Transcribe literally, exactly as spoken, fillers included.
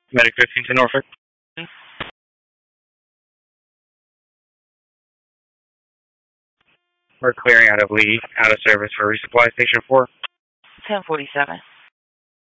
Medic fifteen to Norfolk. We're clearing out of Lee, out of service for resupply station four. ten forty-seven.